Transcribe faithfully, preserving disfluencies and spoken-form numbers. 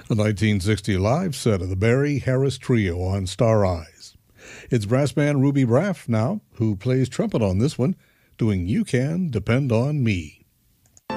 a nineteen sixty live set of the Barry Harris Trio on Star Eyes. It's brass band Ruby Braff now, who plays trumpet on this one, doing You Can Depend on Me.